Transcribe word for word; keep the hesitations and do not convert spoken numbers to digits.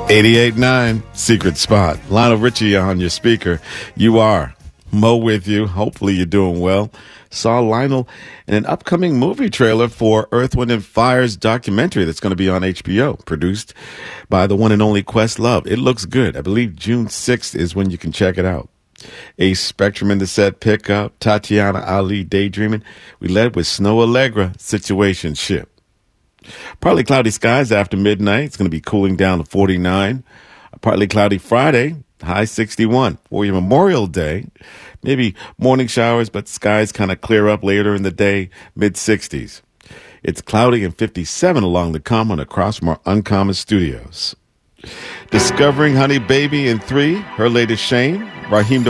eighty-eight point nine Secret Spot. Lionel Richie on your speaker. You are. Mo with you. Hopefully you're doing well. Saw Lionel in an upcoming movie trailer for Earth, Wind and Fire's documentary that's going to be on H B O, produced by the one and only Questlove. It looks good. I believe June sixth is when you can check it out. A Spectrum in the set pickup. Tatiana Ali, Daydreaming. We led with Snow Allegra, Situationship. Partly cloudy skies after midnight. It's going to be cooling down to forty-nine. A partly cloudy Friday, high sixty-one. For your Memorial Day, maybe morning showers, but skies kind of clear up later in the day, mid sixties. It's cloudy and fifty-seven along the common across from our Uncommon Studios. Discovering Honey Baby in three, her latest Shame, Raheem